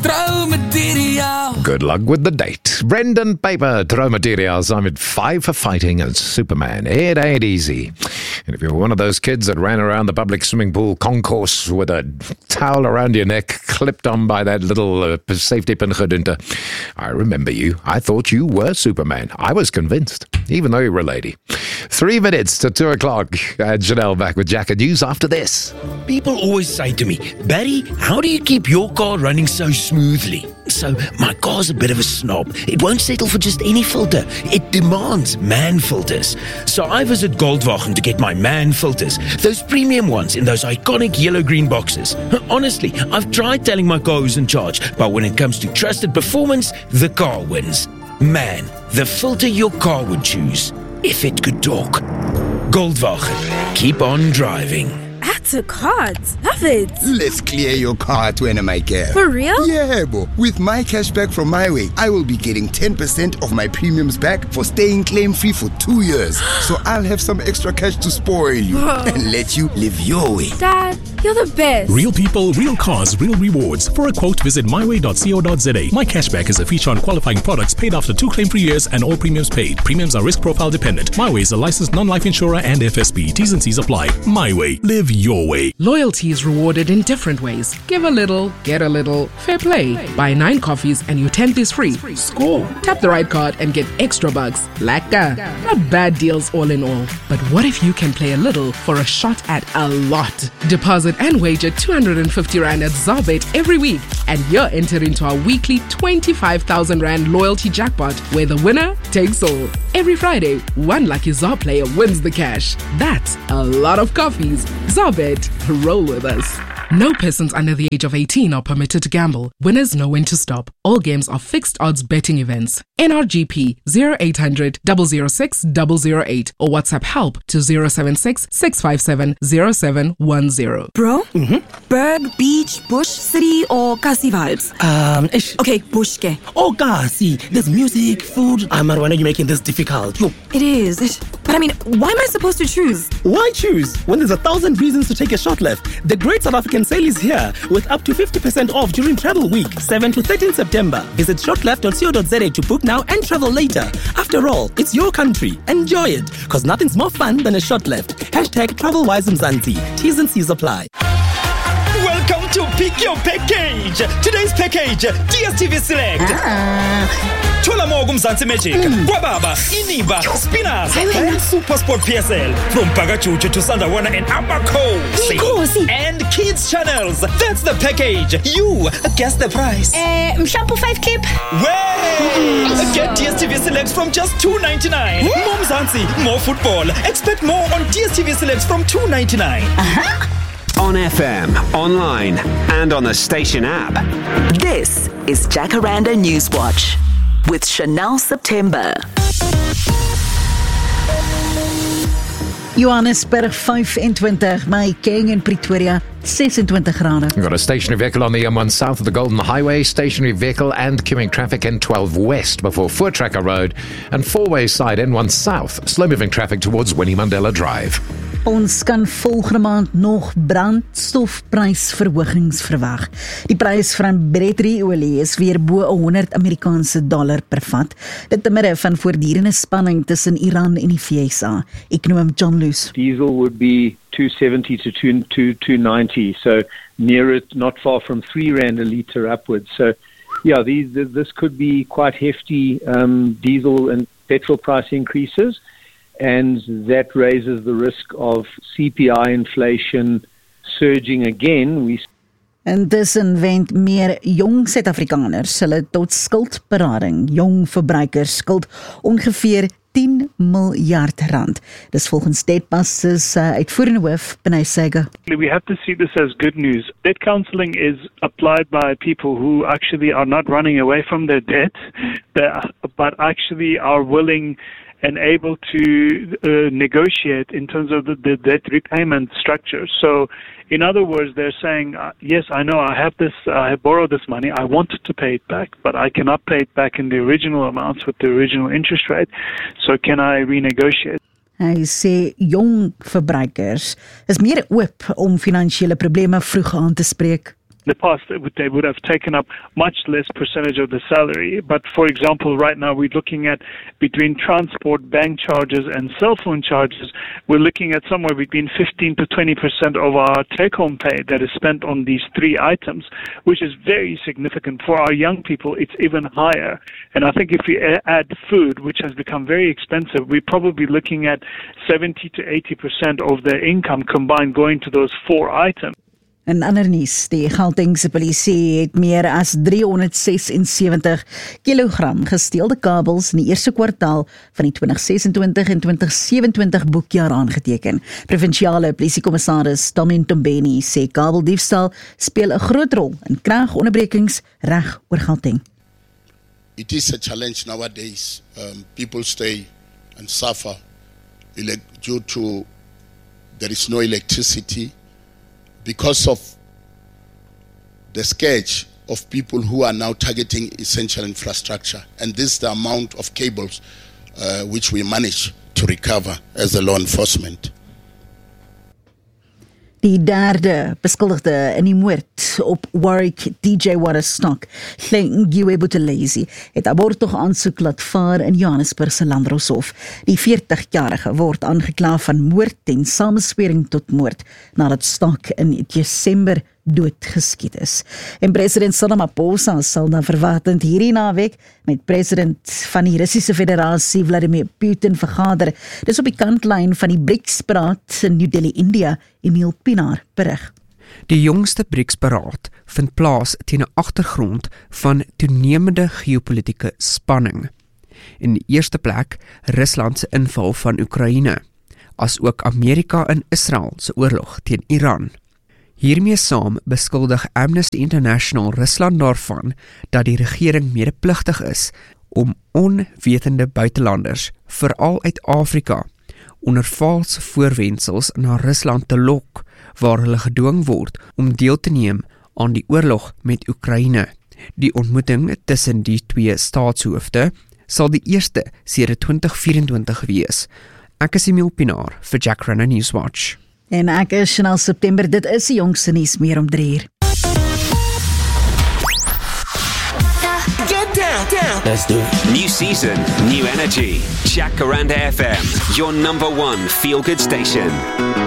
Trouwmateriaal. Good luck with the date. Brendan Paper, Trouwmateriaal. I'm at 5 for fighting and Superman. It ain't easy. And if you're one of those kids that ran around the public swimming pool concourse with a towel around your neck, clipped on by that little safety pin gedunte, I remember you. I thought you were Superman. I was convinced, even though you were a lady. 3 minutes to 2 o'clock. And Chanel back with Jack and News after this. People always say to me, Barry, how do you keep your car running so smoothly? So, my car's a bit of a snob. It won't settle for just any filter. It demands man filters. So I visit Goldwagen to get my man filters. Those premium ones in those iconic yellow-green boxes. Honestly, I've tried telling my car who's in charge, but when it comes to trusted performance, the car wins. Man, the filter your car would choose, if it could talk. Goldwagen. Keep on driving. That's a card. Love it. Let's clear your card when I care. For real? Yeah, bo. With my cashback from MyWay, I will be getting 10% of my premiums back for staying claim-free for 2 years. So I'll have some extra cash to spoil you and let you live your way. Dad, you're the best. Real people, real cars, real rewards. For a quote, visit myway.co.za. My cashback is a feature on qualifying products paid after 2 claim-free years and all premiums paid. Premiums are risk profile dependent. MyWay is a licensed non-life insurer and FSP. T's and C's apply. MyWay. Live your way. Loyalty is rewarded in different ways. Give a little, get a little. Fair play. Buy 9 coffees and your 10th is free. Score. Tap the right card and get extra bucks. Laka. Not bad deals all in all. But what if you can play a little for a shot at a lot? Deposit and wager 250 Rand at Zarbet every week and you're entered into our weekly 25,000 Rand loyalty jackpot where the winner takes all. Every Friday, one lucky Zar player wins the cash. That's a lot of coffees. Zarbet, roll with us. No persons under the age of 18 are permitted to gamble. Winners know when to stop. All games are fixed odds betting events. NRGP 0800 006 008 or WhatsApp help to 076 657 0710. Bro? Berg, beach, bush, city or Kasi vibes? Okay, bushke. Oh, Kasi, there's music, food. Marwana, you're making this difficult. Yo. It is. But I mean, why am I supposed to choose? Why choose when there's 1,000 reasons to take a shot left? The Great South African Sale is here with up to 50% off during Travel Week, 7 to 13 September. Visit shotleft.co.za to book now and travel later. After all, it's your country. Enjoy it, because nothing's more fun than a shot left. Hashtag TravelWise Mzansi. T's and C's apply. Welcome to Pick Your Package. Today's package, DSTV Select. Thola more kumzansi Magic, Kwababa, Iniba, Spinners, and Supersport PSL. From Pagachuchu to Sandawana and Abako. And kids channels. That's the package. You guess the price. Shampoo 5 clip. Well, get DSTV Select from just $2.99. More Mzansi, more football. Expect more on DSTV Select from $2.99. On FM, online, and on the station app. This is Jacaranda Newswatch with Chanel September. Johannesburg 25, Mahikeng in Pretoria 26 grade. We've got a stationary vehicle on the M1 south of the Golden Highway, stationary vehicle and queuing traffic N12 west before Voortrekker Road and four-way side N1 south, slow-moving traffic towards Winnie Mandela Drive. Ons kan volgende maand nog brandstofprysverhogings verwag. Die prys van Brent-olie is weer bo $100 Amerikaanse per vat. Dit te midde van voortdurende spanning tussen Iran en die VSA. Ekonom John Loos. Diesel would be 270 to 290, so near it, not far from 3 Rand a litre upwards. So, yeah, this could be quite hefty diesel and petrol price increases. And that raises the risk of CPI inflation surging again. Intussen wend meer jong Suid-Afrikaners hulle tot skuldberading. Jong verbruikers skuld ongeveer R10 miljard. Dis volgens Debtbusters uitvoerende hoof Benay Sega. We have to see this as good news. Debt counseling is applied by people who actually are not running away from their debt, but actually are willing and able to negotiate in terms of the debt repayment structure. So, in other words, they're saying, yes, I know I have borrowed this money, I want to pay it back, but I cannot pay it back in the original amounts with the original interest rate. So can I renegotiate? Hy sê jong verbruikers is meer oop om finansiële probleme vroeg aan te spreek. the past, they would have taken up much less percentage of the salary. But for example, right now we're looking at between transport, bank charges and cell phone charges, we're looking at somewhere between 15 to 20% of our take-home pay that is spent on these three items, which is very significant. For our young people, it's even higher. And I think if we add food, which has become very expensive, we're probably looking at 70 to 80% of their income combined going to those four items. In ander nuus, die Gautengse polisie het meer as 376 kilogram gesteelde kabels in die eerste kwartaal van die 2026 en 2027 boekjaar aangeteken. Provinsiale polisiekommissaris Tommy Ntombeni sê kabeldiefstal speel 'n groot rol in kragonderbrekings reg oor Gauteng. It is a challenge nowadays. People stay and suffer due to there is no electricity. Because of the scourge of people who are now targeting essential infrastructure. And this is the amount of cables which we manage to recover as a law enforcement. Die derde beskuldigde in die moord op Warwick DJ Warristock, Hlengiwe Buthelezi, het abortog aansoek laat vaar in Johannesburg se Landdroshof. Die 40-jarige word aangekla van moord en samenswering tot moord, nadat Stock in Desember doodgeskiet is. En president Ramaphosa sal dan verwagtend hierdie naweek met president van die Russiese Federasie Vladimir Putin vergader. Dis op die kantlyn van die BRICS-beraad in New Delhi, India. Emil Pinaar berig. Die jongste BRICS-beraad vind plaas teen 'n agtergrond van toenemende geopolitiese spanning. In die eerste plek Rusland se inval van Oekraïne, as ook Amerika en Israel se oorlog teen Iran. Hiermee saam beskuldig Amnesty International Rusland daarvan dat die regering medepligtig is om onwetende buitelanders, veral uit Afrika, onder valse voorwendsels na Rusland te lok, waar hulle gedwing word om deel te neem aan die oorlog met Oekraïne. Die ontmoeting tussen die twee staatshoofde sal die eerste sedert 2024 wees. Ek is Emil Pinaar vir Jack Renner Newswatch. En ek is Chanel September, dit is die jongste nuus meer om 3 uur. Get down. Let's do it. New season, new energy. Jacaranda FM, your number one feel-good station.